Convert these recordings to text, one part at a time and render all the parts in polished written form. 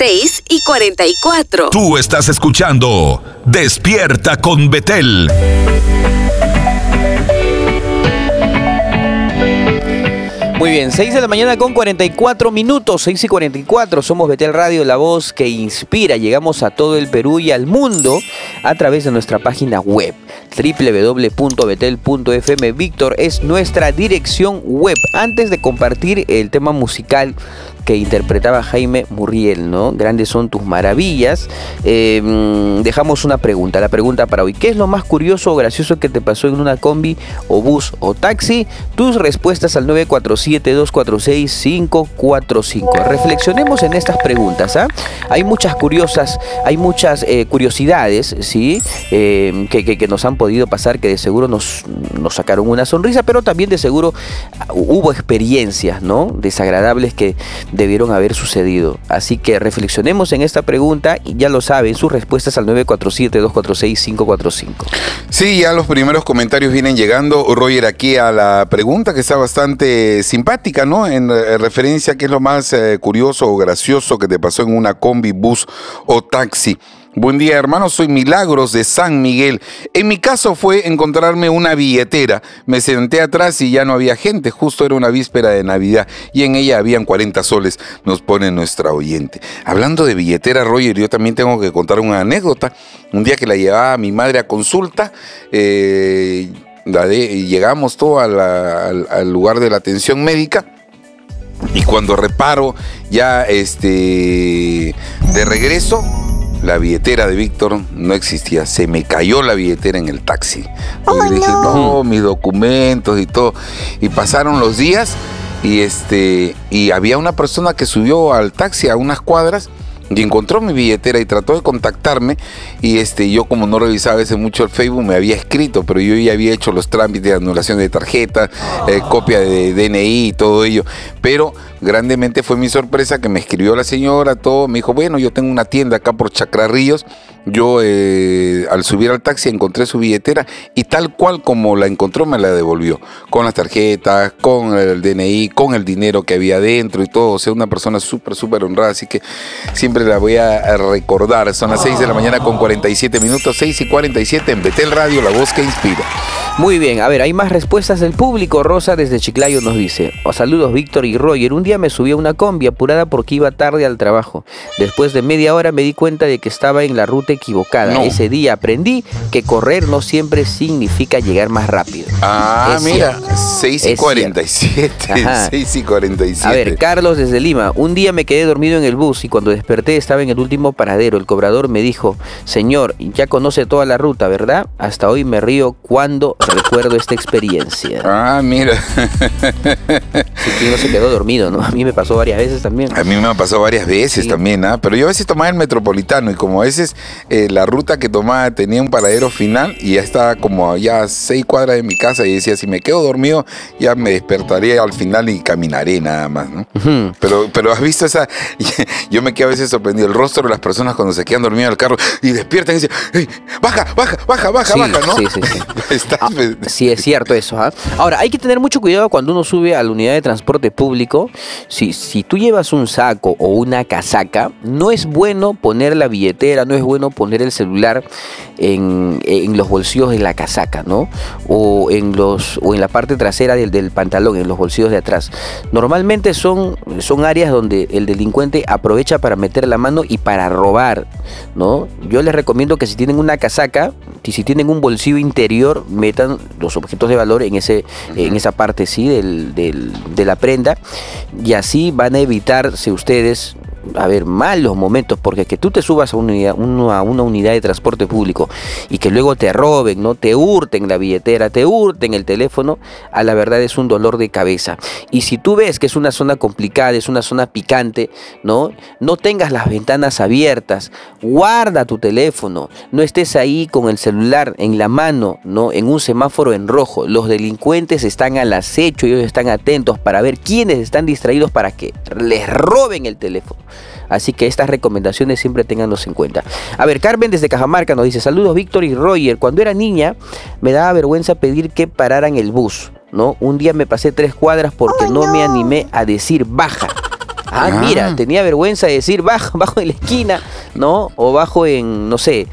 6:44. Tú estás escuchando Despierta con Betel. Muy bien, 6 de la mañana con 44 minutos, 6:44. Somos Betel Radio, la voz que inspira. Llegamos a todo el Perú y al mundo a través de nuestra página web www.betel.fm. Víctor es nuestra dirección web. Antes de compartir el tema musical que interpretaba Jaime Murriel, ¿no? Grandes son tus maravillas. Dejamos una pregunta. La pregunta para hoy: ¿qué es lo más curioso o gracioso que te pasó en una combi o bus o taxi? Tus respuestas al 947-246-545. Reflexionemos en estas preguntas, ¿ah? Hay muchas curiosidades, ¿sí? Que nos han podido pasar, que de seguro nos sacaron una sonrisa, pero también de seguro hubo experiencias, ¿no? Desagradables que debieron haber sucedido. Así que reflexionemos en esta pregunta y ya lo saben, sus respuestas al 947-246-545. Sí, ya los primeros comentarios vienen llegando, Roger, aquí a la pregunta que está bastante simpática, ¿no? En referencia a qué es lo más curioso o gracioso que te pasó en una combi, bus o taxi. Buen día, hermanos, soy Milagros de San Miguel. En mi caso fue encontrarme una billetera. Me senté atrás y ya no había gente, justo era una víspera de Navidad y en ella habían 40 soles, nos pone nuestra oyente. Hablando de billetera, Roger, yo también tengo que contar una anécdota. Un día que la llevaba a mi madre a consulta, llegamos todos al lugar de la atención médica. Y cuando reparo ya de regreso, la billetera de Víctor no existía. Se me cayó la billetera en el taxi. Porque dije, no, mis documentos y todo. Y pasaron los días y había una persona que subió al taxi a unas cuadras y encontró mi billetera y trató de contactarme y yo, como no revisaba a veces mucho el Facebook, me había escrito, pero yo ya había hecho los trámites de anulación de tarjeta, copia de DNI y todo ello, pero grandemente fue mi sorpresa que me escribió la señora, todo, me dijo, bueno, yo tengo una tienda acá por Chacrarríos. Yo al subir al taxi encontré su billetera y tal cual como la encontró me la devolvió, con las tarjetas, con el DNI, con el dinero que había dentro y todo. O sea, una persona súper honrada, así que siempre la voy a recordar. Son las 6 de la mañana con 47 minutos, 6:47 en Betel Radio, la voz que inspira. Muy bien, a ver, hay más respuestas del público. Rosa desde Chiclayo nos dice: saludos Víctor y Roger, un día me subí a una combi apurada porque iba tarde al trabajo. Después de media hora me di cuenta de que estaba en la ruta equivocada. No. Ese día aprendí que correr no siempre significa llegar más rápido. Mira, 6:47, 6:47. A ver, Carlos desde Lima: un día me quedé dormido en el bus y cuando desperté estaba en el último paradero. El cobrador me dijo: señor, ya conoce toda la ruta, ¿verdad? Hasta hoy me río cuando recuerdo esta experiencia. Mira. Sí, que no se quedó dormido, ¿no? A mí me pasó varias veces también. A mí me ha pasado varias veces también, pero yo a veces tomaba el Metropolitano y como a veces la ruta que tomaba tenía un paradero final y ya estaba como ya a 6 cuadras de mi casa y decía, si me quedo dormido ya me despertaré al final y caminaré nada más, ¿no? Uh-huh. Pero has visto esa, yo me quedo a veces sorprendido, el rostro de las personas cuando se quedan dormidas en el carro y despiertan y dicen, hey, baja, ¿no? Sí. Sí, es cierto eso, ¿eh? Ahora, hay que tener mucho cuidado cuando uno sube a la unidad de transporte público. Si tú llevas un saco o una casaca, no es bueno poner la billetera, no es bueno poner el celular en los bolsillos de la casaca, ¿no? O en la parte trasera del pantalón, en los bolsillos de atrás. Normalmente son áreas donde el delincuente aprovecha para meter la mano y para robar, ¿no? Yo les recomiendo que si tienen una casaca, si tienen un bolsillo interior, metan los objetos de valor en esa parte, ¿sí? de la prenda, y así van a evitarse ustedes malos momentos, porque que tú te subas a una unidad de transporte público y que luego te roben, ¿no? Te hurten la billetera, te hurten el teléfono, a la verdad es un dolor de cabeza. Y si tú ves que es una zona complicada, es una zona picante, no tengas las ventanas abiertas, guarda tu teléfono, no estés ahí con el celular en la mano, ¿no? En un semáforo en rojo. Los delincuentes están al acecho, ellos están atentos para ver quiénes están distraídos para que les roben el teléfono. Así que estas recomendaciones siempre ténganlos en cuenta. A ver, Carmen desde Cajamarca nos dice: saludos Víctor y Roger, cuando era niña me daba vergüenza pedir que pararan el bus, ¿no? Un día me pasé 3 cuadras porque no me animé a decir baja. Mira, tenía vergüenza de decir bajo en la esquina, ¿no? O bajo en, no sé,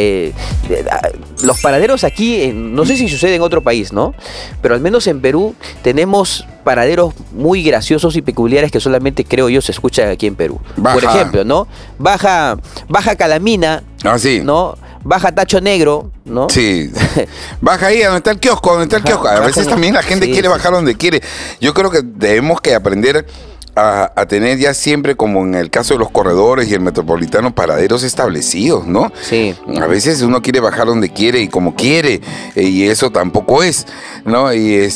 los paraderos aquí, no sé si sucede en otro país, ¿no? Pero al menos en Perú tenemos paraderos muy graciosos y peculiares que solamente, creo yo, se escuchan aquí en Perú. Por ejemplo, ¿no? Baja Calamina, sí. ¿no? Baja Tacho Negro, ¿no? Sí. Baja ahí donde está el kiosco, A veces también la gente quiere bajar donde quiere. Yo creo que debemos que aprender a tener ya siempre, como en el caso de los corredores y el metropolitano, paraderos establecidos, ¿no? Sí. A veces uno quiere bajar donde quiere y como quiere, y eso tampoco es, ¿no?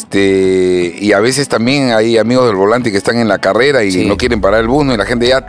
Y a veces también hay amigos del volante que están en la carrera y no quieren parar el bus, ¿no? Y la gente ya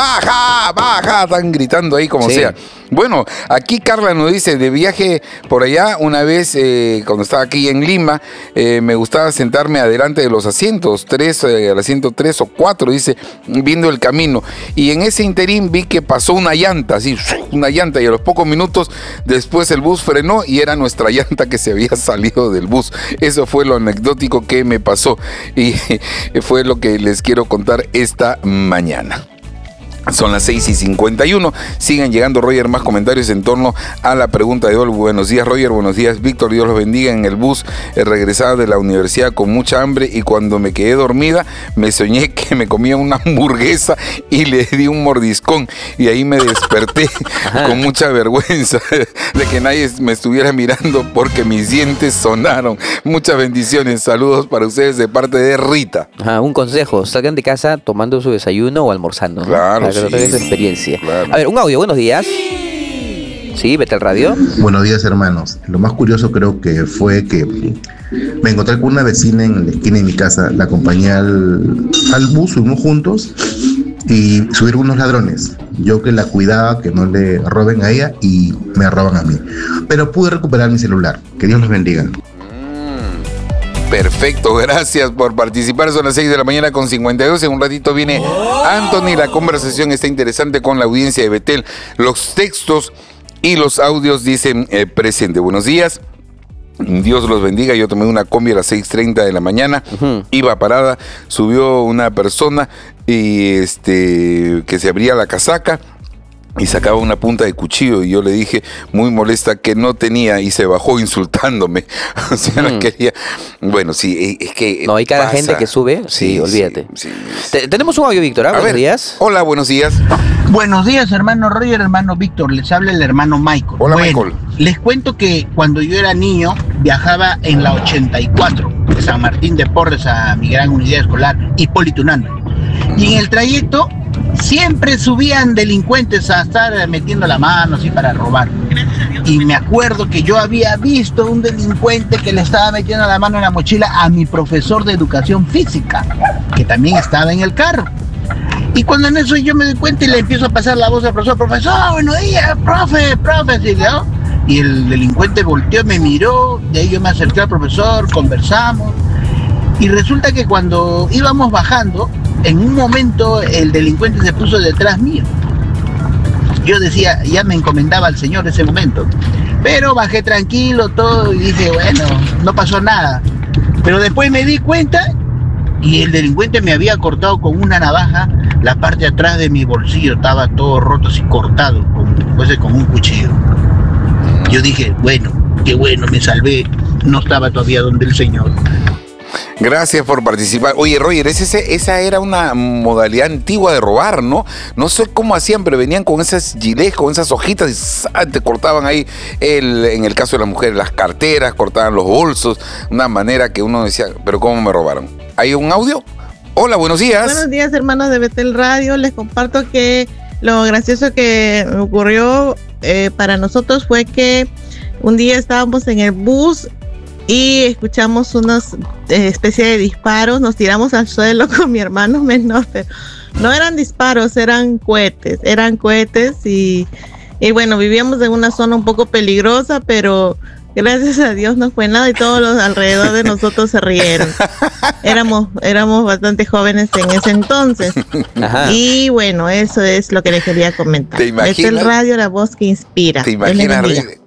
baja, están gritando ahí como sea. Bueno, aquí Carla nos dice, de viaje por allá, una vez cuando estaba aquí en Lima, me gustaba sentarme adelante de los asientos, el asiento 3 o 4, dice, viendo el camino. Y en ese interín vi que pasó una llanta, y a los pocos minutos después el bus frenó y era nuestra llanta que se había salido del bus. Eso fue lo anecdótico que me pasó y fue lo que les quiero contar esta mañana. Son las 6:51. Siguen llegando, Roger, más comentarios en torno a la pregunta de hoy. Buenos días, Roger. Buenos días, Víctor. Dios los bendiga. En el bus regresaba de la universidad con mucha hambre y cuando me quedé dormida me soñé que me comía una hamburguesa y le di un mordiscón y ahí me desperté con mucha vergüenza de que nadie me estuviera mirando porque mis dientes sonaron. Muchas bendiciones. Saludos para ustedes de parte de Rita. Un consejo: salgan de casa tomando su desayuno o almorzando, ¿no? Claro. Que no tengas esa experiencia. Claro. A ver, un audio, buenos días. Sí, vete al radio. Buenos días, hermanos. Lo más curioso creo que fue que me encontré con una vecina en la esquina de mi casa, la acompañé al bus, subimos juntos y subieron unos ladrones. Yo que la cuidaba, que no le roben a ella y me roban a mí. Pero pude recuperar mi celular. Que Dios los bendiga. Perfecto, gracias por participar. Son las 6:52 En un ratito viene Anthony. La conversación está interesante con la audiencia de Betel. Los textos y los audios dicen presente. Buenos días. Dios los bendiga. Yo tomé una combi a las 6:30 de la mañana. Iba parada. Subió una persona y que se abría la casaca y sacaba una punta de cuchillo y yo le dije, muy molesta, que no tenía y se bajó insultándome. O sea, no quería. Bueno, sí, es que no, hay cada gente que sube, sí, olvídate. Sí. Tenemos un audio, Víctor, buenos días. Hola, buenos días. Buenos días, hermano Roger, hermano Víctor, les habla el hermano Michael. Hola, Michael. Les cuento que cuando yo era niño viajaba en la 84 de San Martín de Porres a mi gran unidad escolar, Hipólito Unanue. Y en el trayecto siempre subían delincuentes a estar metiendo la mano así para robar. Y me acuerdo que yo había visto un delincuente que le estaba metiendo la mano en la mochila a mi profesor de educación física, que también estaba en el carro. Y cuando en eso yo me doy cuenta y le empiezo a pasar la voz al profesor, buenos días, profe, ¿sí, no? Y el delincuente volteó, me miró, de ahí yo me acerqué al profesor, conversamos. Y resulta que cuando íbamos bajando, en un momento el delincuente se puso detrás mío. Yo decía, ya me encomendaba al Señor ese momento. Pero bajé tranquilo todo y dije, bueno, no pasó nada. Pero después me di cuenta y el delincuente me había cortado con una navaja la parte de atrás de mi bolsillo. Estaba todo roto así, cortado, con un cuchillo. Yo dije, bueno, qué bueno, me salvé. No estaba todavía donde el Señor. Gracias por participar. Oye, Roger, esa era una modalidad antigua de robar, ¿no? No sé cómo hacían, pero venían con esas gilets, con esas hojitas y te cortaban ahí, en el caso de las mujeres, las carteras, cortaban los bolsos, una manera que uno decía, pero ¿cómo me robaron? ¿Hay un audio? Hola, buenos días. Buenos días, hermanos de Betel Radio. Les comparto que lo gracioso que me ocurrió para nosotros fue que un día estábamos en el bus y escuchamos unas especie de disparos, nos tiramos al suelo con mi hermano menor, pero no eran disparos, eran cohetes y bueno, vivíamos en una zona un poco peligrosa, pero gracias a Dios no fue nada y todos los alrededor de nosotros se rieron. Éramos bastante jóvenes en ese entonces. Ajá. Y bueno, eso es lo que les quería comentar. ¿Te imaginas? Es el radio, la voz que inspira. ¿Te imaginas,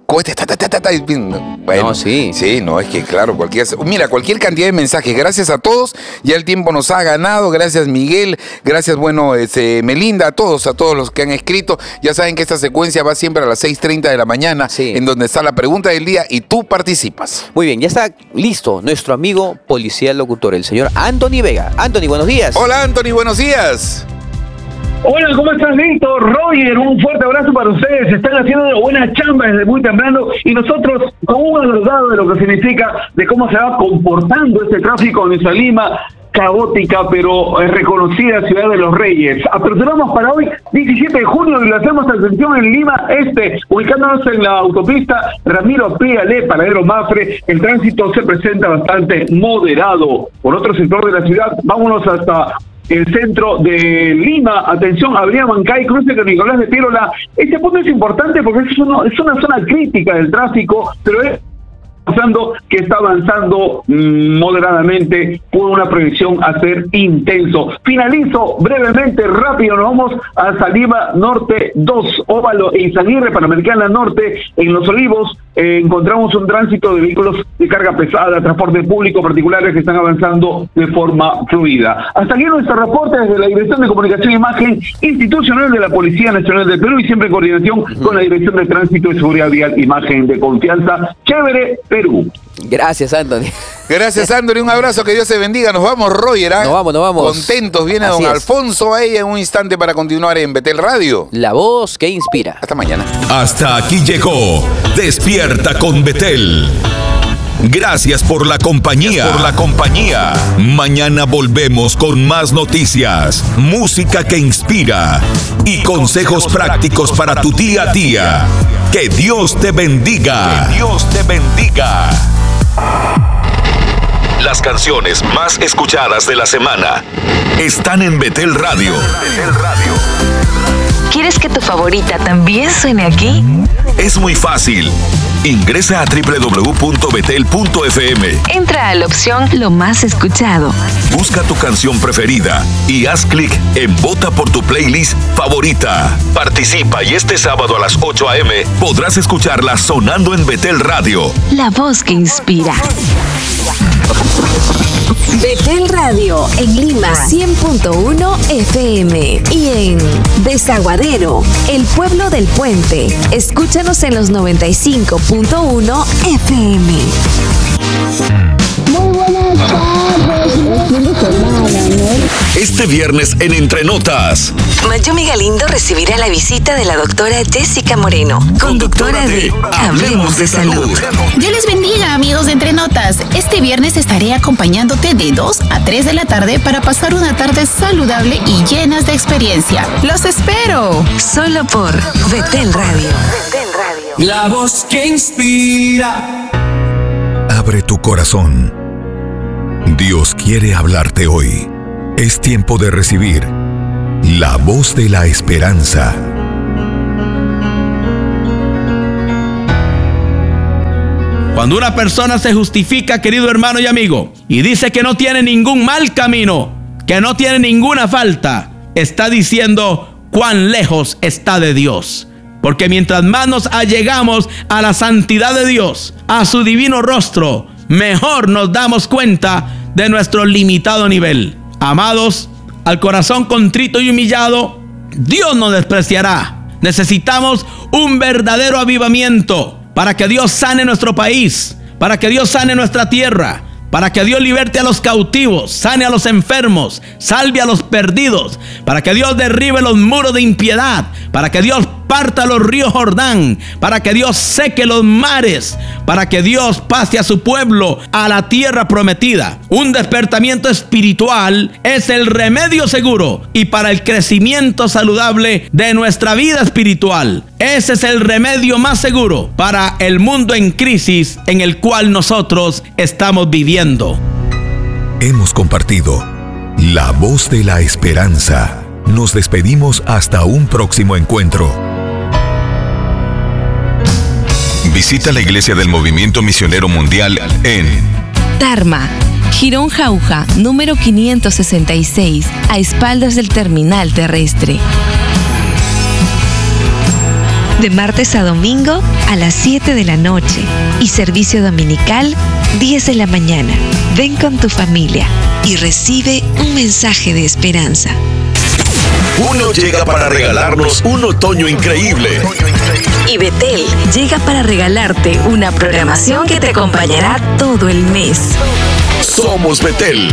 cohetes, bueno, No, sí. Sí, no, es que claro, cualquier cantidad de mensajes. Gracias a todos, ya el tiempo nos ha ganado. Gracias, Miguel, gracias, Melinda, a todos los que han escrito. Ya saben que esta secuencia va siempre a las 6:30 de la mañana, Sí. en donde está la pregunta del día y tú participas. Muy bien, ya está listo nuestro amigo policía locutor, el señor Anthony Vega. Anthony, buenos días. Hola, Anthony, buenos días. Hola, ¿cómo estás, Víctor? Roger, un fuerte abrazo para ustedes. Están haciendo una buena chamba desde muy temprano y nosotros con un agregado de lo que significa de cómo se va comportando este tráfico en nuestra Lima, caótica pero reconocida ciudad de los Reyes. Aperturamos para hoy, 17 de junio, y lo hacemos atención en Lima Este, ubicándonos en la autopista Ramiro Píale, Paradero Mafre. El tránsito se presenta bastante moderado. Por otro sector de la ciudad, vámonos hasta el centro de Lima. Atención, Avenida Mancay, cruce con Nicolás de Piérola. Este punto es importante porque es una zona crítica del tráfico, pero es que está avanzando moderadamente por una proyección a ser intenso. Finalizo brevemente, rápido, nos vamos a Lima Norte 2, Óvalo e Izaguirre, Panamericana Norte. En Los Olivos encontramos un tránsito de vehículos de carga pesada, transporte público, particulares que están avanzando de forma fluida. Hasta aquí nuestro reporte desde la Dirección de Comunicación e Imagen Institucional de la Policía Nacional del Perú y siempre en coordinación con la Dirección de Tránsito y Seguridad Vial. Imagen de confianza. Chévere, Perú. Gracias, Anthony. Gracias, Anthony. Un abrazo, que Dios te bendiga. Nos vamos, Roger. Nos vamos. Contentos. Viene Así don es. Alfonso ahí en un instante para continuar en Betel Radio. La voz que inspira. Hasta mañana. Hasta aquí llegó Despierta con Betel. Gracias por la compañía. Mañana volvemos con más noticias, música que inspira y consejos prácticos para tu día a día. Que Dios te bendiga. Las canciones más escuchadas de la semana están en Betel Radio. ¿Quieres que tu favorita también suene aquí? Es muy fácil. Ingresa a www.betel.fm. Entra a la opción Lo más escuchado. Busca tu canción preferida y haz clic en Vota por tu playlist favorita. Participa y este sábado a las 8 a.m. podrás escucharla sonando en Betel Radio. La voz que inspira. Betel Radio en Lima 100.1 FM y en Desaguadero, el pueblo del puente. Escúchanos en los 95.1 FM. Muy buenas tardes, fin de semana, ¿no? Este viernes en Entre Notas, Mayumi Galindo recibirá la visita de la doctora Jessica Moreno, conductora de Hablemos de Salud. Dios les bendiga, amigos de Entre Notas. Este viernes estaré acompañándote de 2 a 3 de la tarde para pasar una tarde saludable y llenas de experiencia. ¡Los espero! Solo por Betel Radio. La voz que inspira. abre tu corazón. Dios quiere hablarte hoy. Es tiempo de recibir la voz de la esperanza. Cuando una persona se justifica, querido hermano y amigo, y dice que no tiene ningún mal camino, que no tiene ninguna falta, está diciendo cuán lejos está de Dios. Porque mientras más nos allegamos a la santidad de Dios, a su divino rostro, mejor nos damos cuenta de nuestro limitado nivel. Amados, al corazón contrito y humillado, Dios nos despreciará. Necesitamos un verdadero avivamiento para que Dios sane nuestro país, para que Dios sane nuestra tierra, para que Dios liberte a los cautivos, sane a los enfermos, salve a los perdidos, para que Dios derribe los muros de impiedad, para que Dios parta los ríos Jordán, para que Dios seque los mares, para que Dios pase a su pueblo a la tierra prometida. Un despertamiento espiritual es el remedio seguro y para el crecimiento saludable de nuestra vida espiritual. Ese es el remedio más seguro para el mundo en crisis en el cual nosotros estamos viviendo. Hemos compartido la voz de la esperanza. Nos despedimos hasta un próximo encuentro. Visita la Iglesia del Movimiento Misionero Mundial en Tarma, Girón Jauja, número 566, a espaldas del terminal terrestre. de martes a domingo a las 7 de la noche y servicio dominical 10 de la mañana. Ven con tu familia y recibe un mensaje de esperanza. Uno llega para regalarnos un otoño increíble. Y Betel llega para regalarte una programación que te acompañará todo el mes. Somos Betel.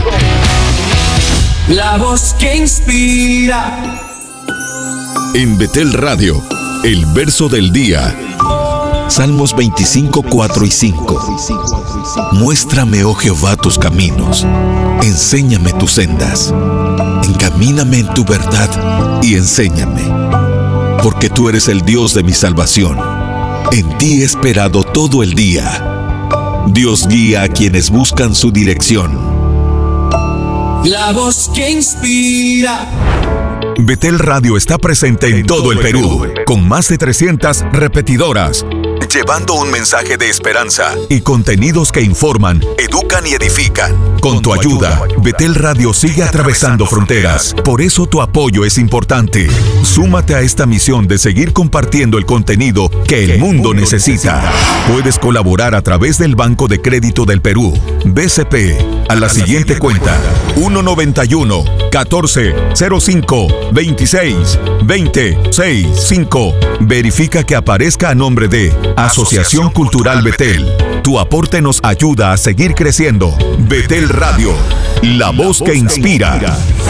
La voz que inspira. En Betel Radio, el verso del día. Salmos 25, 4 y 5. Muéstrame, oh Jehová, tus caminos. Enséñame tus sendas. Encamíname en tu verdad y enséñame. Porque tú eres el Dios de mi salvación. En ti he esperado todo el día. Dios guía a quienes buscan su dirección. La voz que inspira. Betel Radio está presente en todo el Perú, con más de 300 repetidoras, llevando un mensaje de esperanza y contenidos que informan, educan y edifican. Con tu ayuda, Betel Radio sigue atravesando fronteras. Por eso tu apoyo es importante. Súmate a esta misión de seguir compartiendo el contenido que el mundo necesita. Puedes colaborar a través del Banco de Crédito del Perú, BCP, a la siguiente cuenta: 191 14 05 26 20 65. Verifica que aparezca a nombre de Asociación Cultural Betel. Tu aporte nos ayuda a seguir creciendo. Betel Radio, la voz que inspira.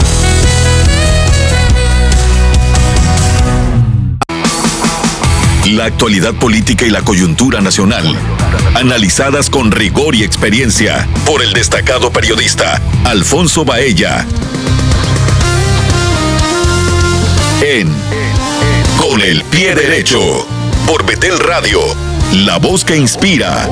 La actualidad política y la coyuntura nacional, analizadas con rigor y experiencia por el destacado periodista Alfonso Baella. En Con el Pie Derecho, por Betel Radio, la voz que inspira.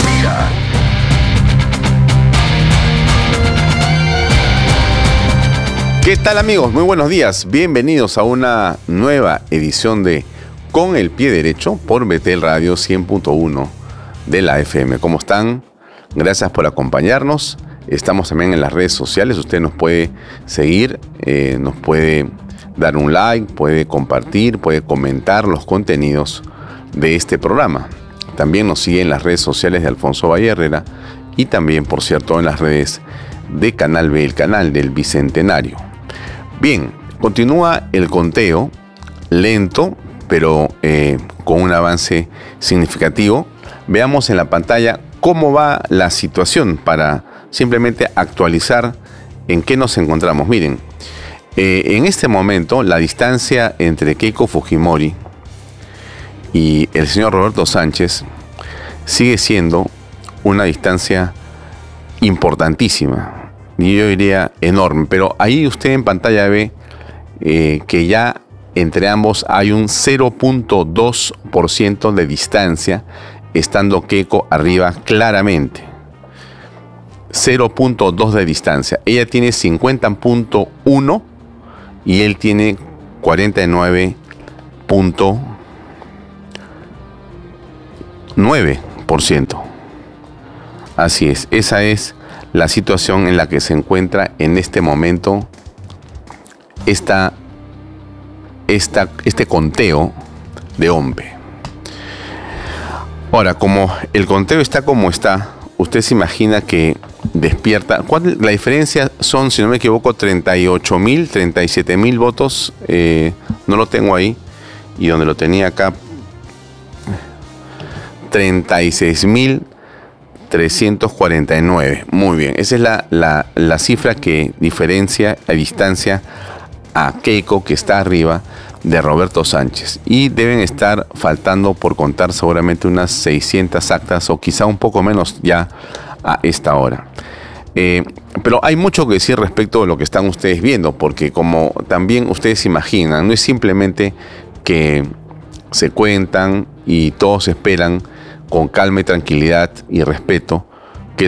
¿Qué tal, amigos? Muy buenos días. Bienvenidos a una nueva edición de Con el Pie Derecho por Betel Radio 100.1 de la FM. ¿Cómo están? Gracias por acompañarnos. Estamos también en las redes sociales. Usted nos puede seguir, nos puede dar un like, puede compartir, puede comentar los contenidos de este programa. También nos sigue en las redes sociales de Alfonso Baella Herrera y también, por cierto, en las redes de Canal B, el canal del Bicentenario. Bien, continúa el conteo, lento, pero con un avance significativo. Veamos en la pantalla cómo va la situación para simplemente actualizar en qué nos encontramos. Miren, en este momento la distancia entre Keiko Fujimori y el señor Roberto Sánchez sigue siendo una distancia importantísima, y yo diría enorme, pero ahí usted en pantalla ve que ya entre ambos hay un 0.2% de distancia, estando Keiko arriba claramente. 0.2 de distancia. Ella tiene 50.1 y él tiene 49.9%. Así es, esa es la situación en la que se encuentra en este momento este conteo de OMPE. Ahora, como el conteo está como está, usted se imagina que despierta. La diferencia son, si no me equivoco, 38.000, 37.000 votos. No lo tengo ahí. Y donde lo tenía acá, 36.349. Muy bien. Esa es la cifra que diferencia a distancia a Keiko, que está arriba de Roberto Sánchez. Y deben estar faltando por contar seguramente unas 600 actas o quizá un poco menos ya a esta hora. Pero hay mucho que decir respecto de lo que están ustedes viendo, porque como también ustedes imaginan, no es simplemente que se cuentan y todos esperan con calma y tranquilidad y respeto que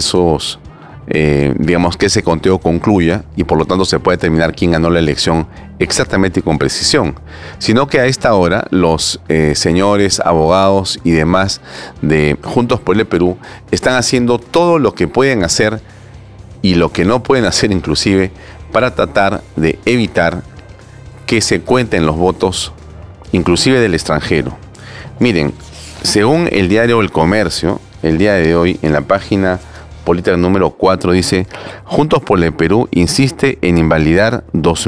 que ese conteo concluya y por lo tanto se puede determinar quién ganó la elección exactamente y con precisión, sino que a esta hora los señores abogados y demás de Juntos por el Perú están haciendo todo lo que pueden hacer y lo que no pueden hacer inclusive para tratar de evitar que se cuenten los votos inclusive del extranjero. Miren, según el diario El Comercio, el día de hoy, en la página política número 4, dice: Juntos por el Perú insiste en invalidar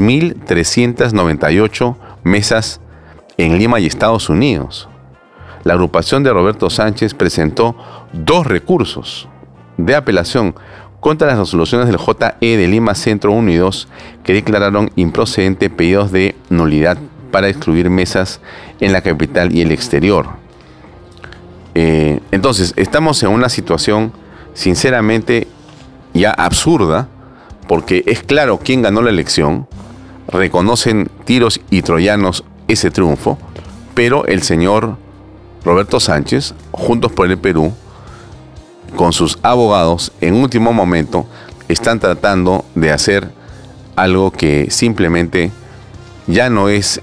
2.398 mesas en Lima y Estados Unidos. La agrupación de Roberto Sánchez presentó 2 recursos de apelación contra las resoluciones del JE de Lima Centro 1 y 2 que declararon improcedente pedidos de nulidad para excluir mesas en la capital y el exterior. Entonces, estamos en una situación sinceramente ya absurda, porque es claro quién ganó la elección, reconocen tiros y troyanos ese triunfo, pero el señor Roberto Sánchez, Juntos por el Perú, con sus abogados, en último momento, están tratando de hacer algo que simplemente ya no es,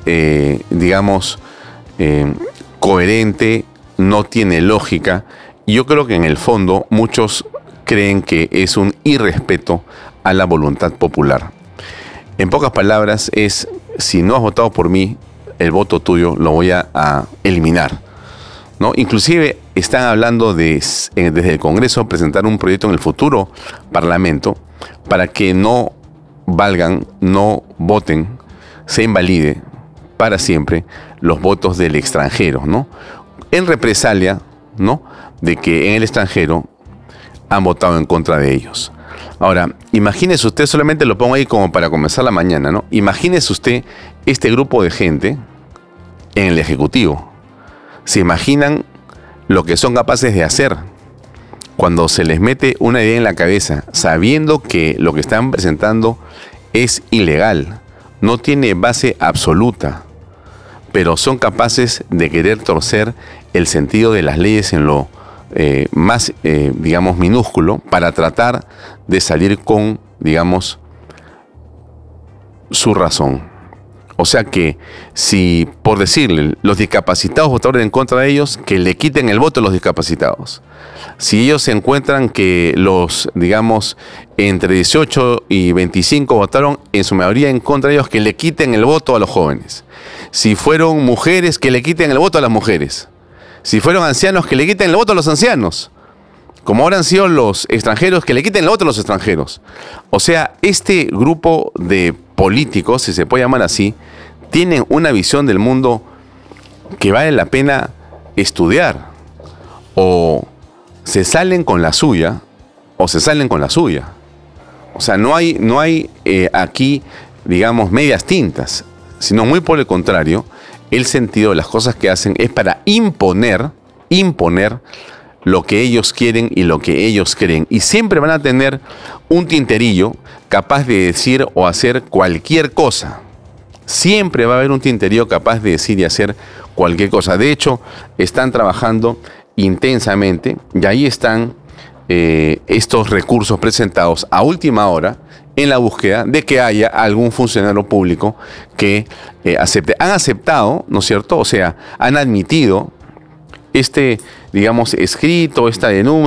coherente, no tiene lógica. Y yo creo que en el fondo muchos creen que es un irrespeto a la voluntad popular. En pocas palabras es: si no has votado por mí, el voto tuyo lo voy a eliminar, ¿no? Inclusive están hablando desde el Congreso presentar un proyecto en el futuro Parlamento para que no valgan, no voten, se invalide para siempre los votos del extranjero, ¿no? En represalia, ¿no?, de que en el extranjero han votado en contra de ellos. Ahora, imagínese usted, solamente lo pongo ahí como para comenzar la mañana, ¿no? Imagínese usted este grupo de gente en el Ejecutivo. ¿Se imaginan lo que son capaces de hacer cuando se les mete una idea en la cabeza, sabiendo que lo que están presentando es ilegal, no tiene base absoluta, pero son capaces de querer torcer el sentido de las leyes en lo más, minúsculo, para tratar de salir con, su razón? O sea que, si, por decirle, los discapacitados votaron en contra de ellos, que le quiten el voto a los discapacitados. Si ellos se encuentran que los, entre 18 y 25 votaron en su mayoría en contra de ellos, que le quiten el voto a los jóvenes. Si fueron mujeres, que le quiten el voto a las mujeres. Si fueron ancianos, que le quiten el voto a los ancianos. Como ahora han sido los extranjeros, que le quiten el voto a los extranjeros. O sea, este grupo de políticos, si se puede llamar así, tienen una visión del mundo que vale la pena estudiar. O se salen con la suya, o se salen con la suya. O sea, no hay aquí, medias tintas, sino muy por el contrario, el sentido de las cosas que hacen es para imponer lo que ellos quieren y lo que ellos creen. Y siempre van a tener un tinterillo capaz de decir o hacer cualquier cosa. Siempre va a haber un tinterillo capaz de decir y hacer cualquier cosa. De hecho, están trabajando intensamente y ahí están estos recursos presentados a última hora en la búsqueda de que haya algún funcionario público que acepte. Han aceptado, ¿no es cierto? O sea, han admitido este, escrito, esta denuncia